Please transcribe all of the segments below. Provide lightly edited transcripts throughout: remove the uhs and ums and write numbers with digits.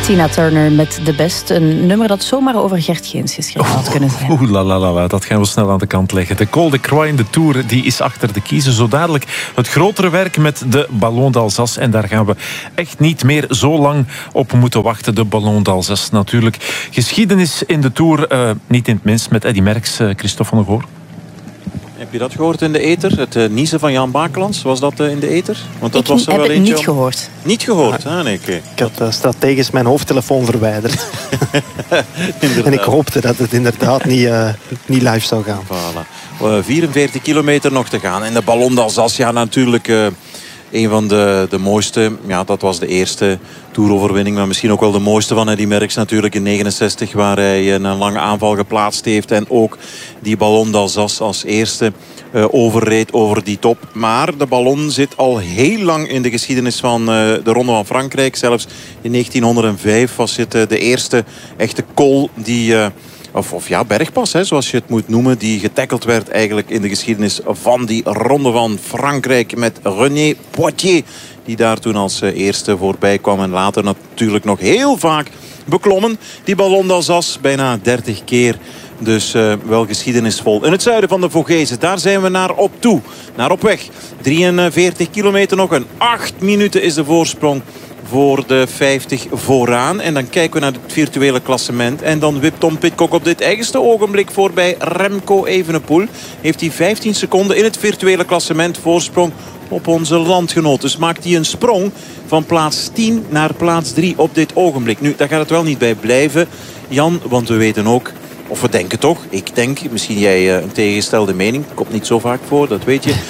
Tina Turner met De Best. Een nummer dat zomaar over Gert Geens geschreven had kunnen zijn. Oeh, la, dat gaan we snel aan de kant leggen. De Col de Croix in de Tour die is achter de kiezen. Zo dadelijk het grotere werk met de Ballon d'Alsace. En daar gaan we echt niet meer zo lang op moeten wachten. De Ballon d'Alsace natuurlijk. Geschiedenis in de Tour, niet in het minst met Eddy Merckx, Christophe van der Goor. Heb je dat gehoord in de ether? Het niezen van Jan Bakelands, was dat in de ether? Want dat Ik was er heb wel het eentje niet gehoord. Niet gehoord? Ah, nee, okay. Ik had strategisch mijn hoofdtelefoon verwijderd. En ik hoopte dat het inderdaad niet live zou gaan. Voilà. 44 kilometer nog te gaan. En de Ballon d'Alsace, ja, natuurlijk een van de mooiste. Ja, dat was de eerste toeroverwinning. Maar misschien ook wel de mooiste van Eddy Merckx natuurlijk in 69. Waar hij een lange aanval geplaatst heeft. En ook die Ballon d'Alsace als eerste overreed over die top. Maar de ballon zit al heel lang in de geschiedenis van de Ronde van Frankrijk. Zelfs in 1905 was het de eerste echte col die... Of bergpas, hè, zoals je het moet noemen. Die getackeld werd eigenlijk in de geschiedenis van die Ronde van Frankrijk. Met René Poitier. Die daar toen als eerste voorbij kwam. En later natuurlijk nog heel vaak beklommen. Die Ballon d'Alsace bijna 30 keer. Dus wel geschiedenisvol. In het zuiden van de Vogezen, daar zijn we naar op toe. Naar op weg. 43 kilometer nog. En 8 minuten is de voorsprong voor de 50 vooraan. En dan kijken we naar het virtuele klassement. En dan wipt Tom Pidcock op dit eigenste ogenblik voorbij Remco Evenepoel. Heeft hij 15 seconden in het virtuele klassement voorsprong op onze landgenoot. Dus maakt hij een sprong van plaats 10 naar plaats 3 op dit ogenblik. Nu, daar gaat het wel niet bij blijven, Jan. Want we weten ook, of we denken toch, ik denk, misschien jij een tegengestelde mening. Komt niet zo vaak voor, dat weet je.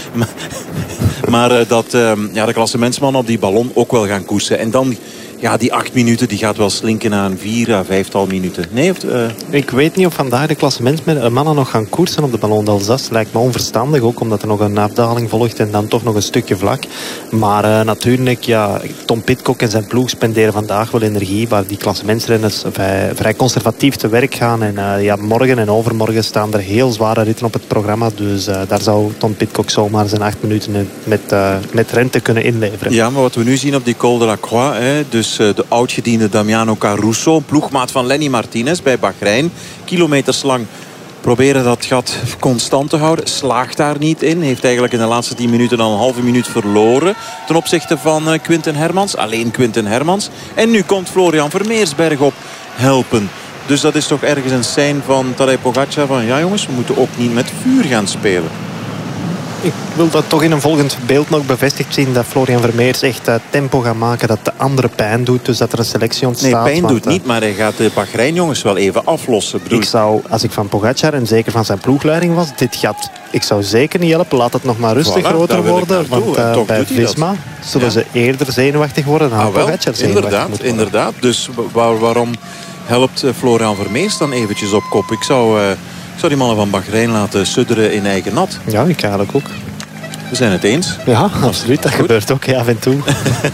Maar dat de klassementsmannen op die ballon ook wel gaan koersen. En dan, ja, die 8 minuten, die gaat wel slinken naar een 4 à 5-tal minuten. Nee, Ik weet niet of vandaag de klassementsmannen nog gaan koersen op de Ballon d'Alsace. Lijkt me onverstandig, ook omdat er nog een afdaling volgt en dan toch nog een stukje vlak. Maar natuurlijk, ja, Tom Pidcock en zijn ploeg spenderen vandaag wel energie, waar die klassementsrenners vrij conservatief te werk gaan. En morgen en overmorgen staan er heel zware ritten op het programma. Dus daar zou Tom Pidcock zomaar zijn 8 minuten met rente kunnen inleveren. Ja, maar wat we nu zien op die Col de la Croix, dus de oudgediende Damiano Caruso, ploegmaat van Lenny Martinez bij Bahrein, kilometers lang proberen dat gat constant te houden. Slaagt daar niet in. Heeft eigenlijk in de laatste 10 minuten al een halve minuut verloren ten opzichte van Quinten Hermans. Alleen Quinten Hermans. En nu komt Florian Vermeers bergop helpen. Dus dat is toch ergens een sein van Tadej Pogacar van ja jongens, we moeten ook niet met vuur gaan spelen. Ik wil dat toch in een volgend beeld nog bevestigd zien, dat Florian Vermeers echt tempo gaat maken dat de andere pijn doet. Dus dat er een selectie ontstaat. Nee, pijn doet niet, maar hij gaat de Bahrein jongens wel even aflossen. Ik zou, als ik van Pogacar en zeker van zijn ploegleiding was, dit gat, ik zou zeker niet helpen. Laat het nog maar rustig groter worden. Want bij Visma zullen ze eerder zenuwachtig worden dan Pogacar zenuwachtig moet worden. Inderdaad. Dus waarom helpt Florian Vermeers dan eventjes op kop? Ik zou die mannen van Bahrein laten sudderen in eigen nat. Ja, ik eigenlijk ook. We zijn het eens. Ja, absoluut. Dat gebeurt ook af en toe.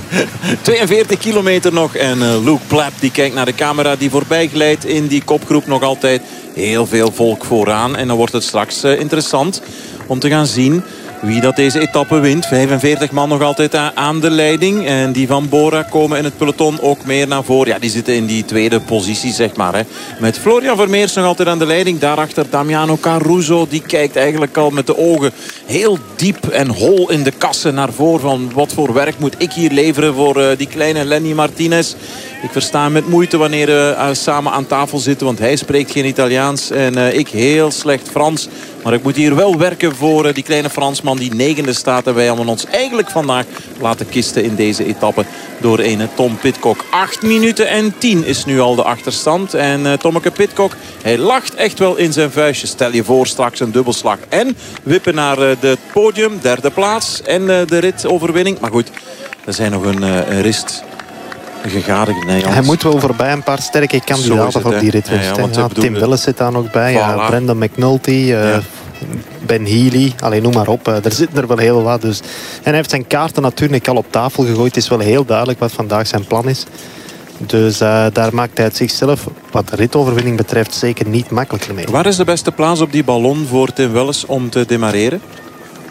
42 kilometer nog. En Luke Plapp die kijkt naar de camera die voorbij glijdt in die kopgroep. Nog altijd heel veel volk vooraan. En dan wordt het straks interessant om te gaan zien wie dat deze etappe wint. 45 man nog altijd aan de leiding. En die van Bora komen in het peloton ook meer naar voren. Ja, die zitten in die tweede positie, zeg maar. Hè. Met Florian Vermeers nog altijd aan de leiding. Daarachter Damiano Caruso. Die kijkt eigenlijk al met de ogen heel diep en hol in de kassen naar voren. Van wat voor werk moet ik hier leveren voor die kleine Lenny Martinez. Ik versta hem met moeite wanneer we samen aan tafel zitten. Want hij spreekt geen Italiaans. En ik heel slecht Frans. Maar ik moet hier wel werken voor die kleine Fransman die 9e staat. En wij hebben ons eigenlijk vandaag laten kisten in deze etappe door een Tom Pidcock. 8 minuten en 10 is nu al de achterstand. En Tommeke Pidcock, hij lacht echt wel in zijn vuistje. Stel je voor straks een dubbelslag. En wippen naar het podium, 3e plaats. En de ritoverwinning. Maar goed, er zijn nog een rist gegadigd. Nee, hij moet wel voorbij een paar sterke kandidaten voor die rit. Tim Welles zit daar nog bij. Voilà. Brendan McNulty. Ben Healy, alleen noem maar op. Er zitten er wel heel wat. Dus. En hij heeft zijn kaarten natuurlijk al op tafel gegooid. Het is wel heel duidelijk wat vandaag zijn plan is. Dus daar maakt hij het zichzelf, wat de ritoverwinning betreft, zeker niet makkelijker mee. Waar is de beste plaats op die ballon voor Tim Welles om te demareren?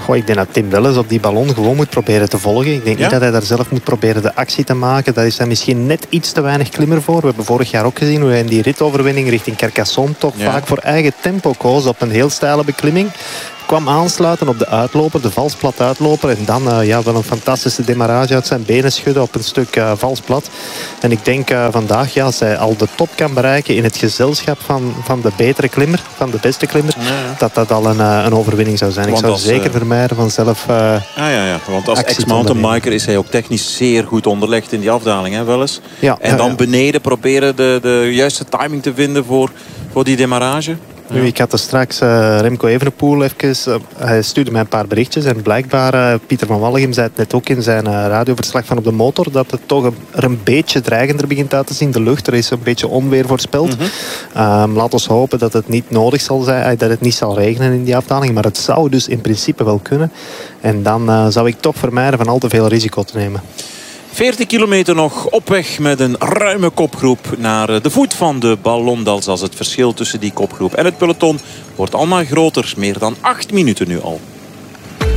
Ik denk dat Tim Wellens op die ballon gewoon moet proberen te volgen. Ik denk niet dat hij daar zelf moet proberen de actie te maken. Daar is hij misschien net iets te weinig klimmer voor. We hebben vorig jaar ook gezien hoe hij in die ritoverwinning richting Carcassonne toch vaak voor eigen tempo koos op een heel steile beklimming. Kwam aansluiten op de uitloper, de valsplat uitloper. En dan wel een fantastische demarrage uit zijn benen schudden op een stuk valsplat. En ik denk vandaag, als hij al de top kan bereiken in het gezelschap van de betere klimmer, van de beste klimmer, dat al een overwinning zou zijn. Want ik zou zeker vermijden van zelf want als ex-mountainbiker is hij ook technisch zeer goed onderlegd in die afdaling, hè, wel eens. En dan beneden proberen de juiste timing te vinden voor die demarrage. Nu, ik had er straks Remco Evenepoel even... hij stuurde mij een paar berichtjes en blijkbaar... Pieter van Wallegem zei het net ook in zijn radioverslag van op de motor... dat het toch er een beetje dreigender begint uit te zien. De lucht, er is een beetje onweer voorspeld. Laat ons hopen dat het niet nodig zal zijn... dat het niet zal regenen in die afdaling. Maar het zou dus in principe wel kunnen. En dan zou ik toch vermijden van al te veel risico te nemen. 40 kilometer nog op weg met een ruime kopgroep naar de voet van de Ballon d'Alsace. Het verschil tussen die kopgroep en het peloton wordt allemaal groter. Meer dan 8 minuten nu al.